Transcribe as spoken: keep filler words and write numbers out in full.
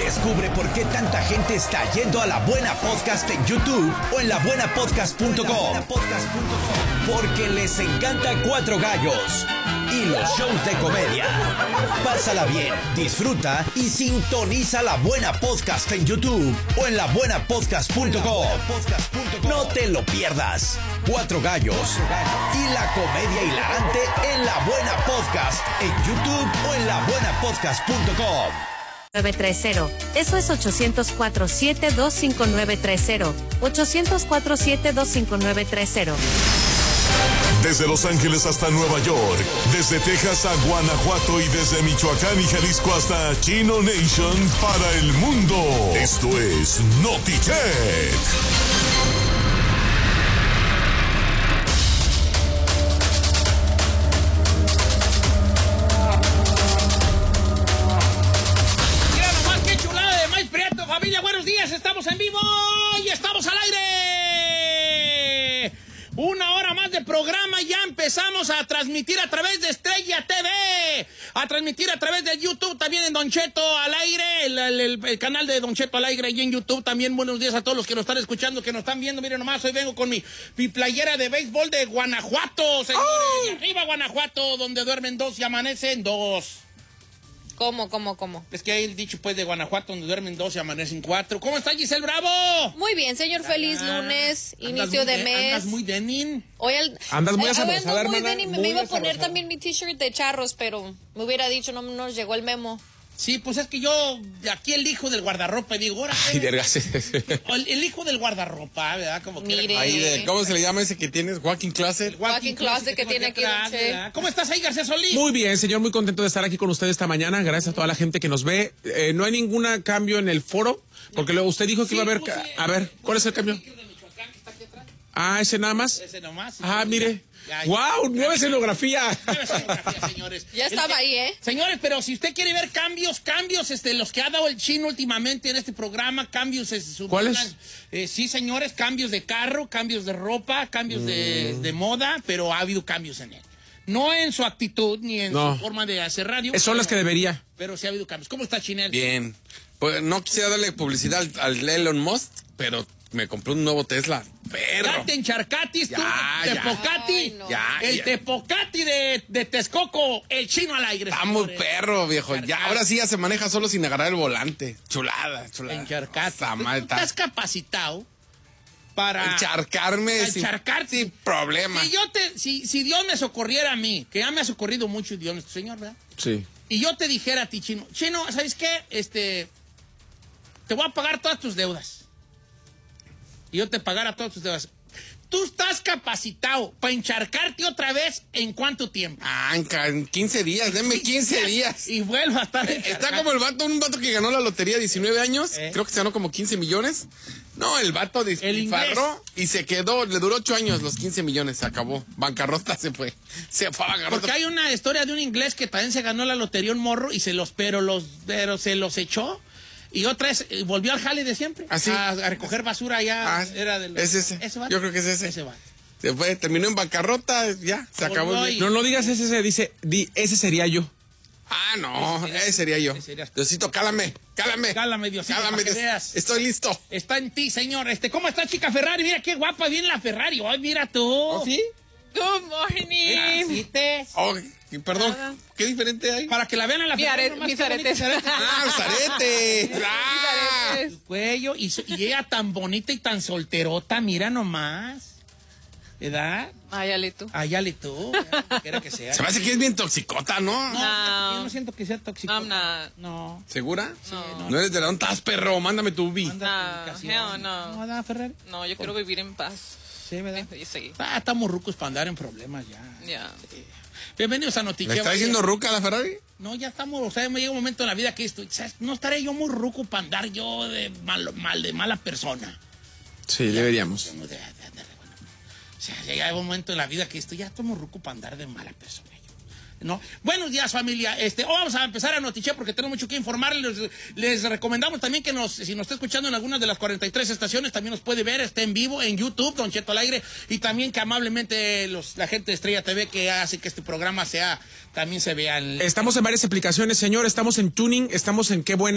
Descubre por qué tanta gente está yendo a La Buena Podcast en YouTube o en la buena podcast punto com. Porque les encanta Cuatro Gallos y los shows de comedia. Pásala bien, disfruta y sintoniza La Buena Podcast en YouTube o en la buena podcast punto com. No te lo pierdas. Cuatro Gallos y la comedia hilarante en La Buena Podcast en YouTube o en la buena podcast punto com. nueve tres cero. Eso es ochocientos cuatro, siete dos cinco nueve tres cero. ochocientos cuatro, siete dos cinco nueve tres cero. Desde Los Ángeles hasta Nueva York, desde Texas a Guanajuato y desde Michoacán y Jalisco hasta Chino Nation para el mundo. Esto es Notichet. Mira nomás qué chulada de maíz prieto, familia. Buenos días, estamos en vivo y estamos al aire. Una hora más de programa, ya empezamos a transmitir a través de Estrella T V, a transmitir a través de YouTube, también en Don Cheto al aire, el, el, el canal de Don Cheto al aire y en YouTube también. Buenos días a todos los que nos están escuchando, que nos están viendo. Miren nomás, hoy vengo con mi, mi playera de béisbol de Guanajuato, señores. ¡Oh! Y arriba Guanajuato, donde duermen dos y amanecen dos. ¿Cómo, cómo, cómo? Es que hay el dicho, pues, de Guanajuato, donde duermen dos y amanecen cuatro. ¿Cómo está Giselle Bravo? Muy bien, señor. Feliz Ah, lunes, andas inicio muy de de- mes. Andas muy denim. Hoy al, Andas muy eh, asabrosada, ando muy hermana, denim. muy Me iba a poner asabrosada. también mi t-shirt de charros, pero me hubiera dicho, no nos llegó el memo. Sí, pues es que yo, de aquí el hijo del guardarropa, digo, ahora Ay, ¿qué? vergas. el, el hijo del guardarropa, ¿verdad? Como que Mire. Ahí de, ¿cómo se le llama ese que tienes? Walking Closet. Walking closet que tiene aquí, don Che. ¿verdad? ¿Cómo estás ahí, García Solís? Muy bien, señor, muy contento de estar aquí con usted esta mañana. Gracias a toda la gente que nos ve. Eh, no hay ningún cambio en el foro, porque luego usted dijo que Sí, iba a haber... puse ca- A ver, ¿cuál es el cambio? sticker de Michoacán que está aquí atrás. Ah, ese nada más. Ese nomás. Ah, Sí, mire. ya, ya. ¡Wow! Nueva escenografía. Nueva escenografía, señores. Ya estaba ahí, ¿eh? Señores, pero si usted quiere ver cambios, cambios, este, los que ha dado el chino últimamente en este programa, cambios... Es, su- ¿Cuáles? Eh, sí, señores, cambios de carro, cambios de ropa, cambios Mm. de, de moda, pero ha habido cambios en él. No en su actitud ni en No. su forma de hacer radio. Son pero- las que debería. Pero sí ha habido cambios. ¿Cómo está, Chinel? Bien. Pues no quisiera darle publicidad al, al Elon Musk, pero me compré un nuevo Tesla. Perro. Ya te encharcatis, tú, Ya, ya. Tepocati. Ay, no. Ya, el ya. Tepocati de, de Texcoco, el chino al aire. Está muy señores. perro, viejo. Ya, Encharcado. ahora sí ya se maneja solo sin agarrar el volante. Chulada, chulada. Encharcati. Está Tú- mal, tú está- estás capacitado para... Encharcarme sin, Encharcarte. sin problema. Si, yo te, si, si Dios me socorriera a mí, que ya me ha socorrido mucho Dios, nuestro Señor, ¿verdad? Sí. Y yo te dijera a ti, Chino, Chino, ¿sabes qué? Este, te voy a pagar todas tus deudas. Y yo te pagara todas tus deudas. Tú estás capacitado para encharcarte otra vez en cuánto tiempo. Ah, en, ca- en quince días, denme quince días. Y vuelva a estar Está como el vato, un vato que ganó la lotería diecinueve años, ¿Eh? creo que se ganó como quince millones. No, el vato El despilfarró y se quedó, le duró ocho años los quince millones, se acabó. Bancarrota se fue. Se fue a bancarrota. Porque hay una historia de un inglés que también se ganó la lotería un morro y se los, pero los, pero se los echó. Y otra vez eh, volvió al jale de siempre. ¿Ah, sí? a, a recoger basura allá. Ah, era del, es ese. vato? Yo creo que es ese. Ese vato. Se fue, terminó en bancarrota, ya, se acabó. Volvió el- y- No, no digas ese, se dice, di, ese sería yo. Ah, no, Ese- ese sería yo. ese serías tú. Diosito, cálame, cálame. Cálame, Diosito, Cálame, para que Dios. veas. Estoy listo. Está en ti, señor. Este, ¿cómo está, chica Ferrari? Mira qué guapa viene la Ferrari. Ay, mira tú. ¿Oh, sí? Good morning. Mira, ¿sí te- Oh, y perdón, Nada. ¿qué diferente hay? Para que la vean a la Mi Ferrari. are- nomás mis qué bonitos aretes. aretes. Ah, los aretes. Ah. Aretes. Cuello. Y, so- y ella tan bonita y tan solterota. Mira nomás. ¿Verdad? Ay, ale tú. Ayale tú. ya, quiera que sea. Se me hace que es bien toxicota, ¿no? No, No. yo no siento que sea tóxico. I'm not. No. ¿Segura? No. No eres de la dónde estás, perro, mándame tu ubi. Manda tu No, ubicación. hell no. ¿No, verdad, Ferrari? No, yo quiero vivir en paz. Sí, ¿verdad? Sí, sí. Ah, estamos rucos para andar en problemas ya. Ya. Bienvenidos a ¿Le Noticheva. está diciendo ruca a la Ferrari? No, ya estamos, o sea, me llega un momento en la vida que esto, ¿sabes? No estaré yo muy ruco para andar yo de mal, mal de mala persona. Sí, deberíamos. Como de- de- de- de- bueno, o sea, ya llega un momento en la vida que esto ya estamos ruco para andar de mala persona. yo. ¿No? Buenos días, familia. Este, oh, vamos a empezar a notichear porque tenemos mucho que informarles. Les, les recomendamos también que nos, si nos está escuchando en alguna de las cuarenta y tres estaciones, también nos puede ver, está en vivo en YouTube, Don Cheto al aire, y también que amablemente los, la gente de Estrella T V que hace que este programa sea, también se vea. En, Estamos en varias aplicaciones, señor. Estamos en Tuning, estamos en Qué Buena.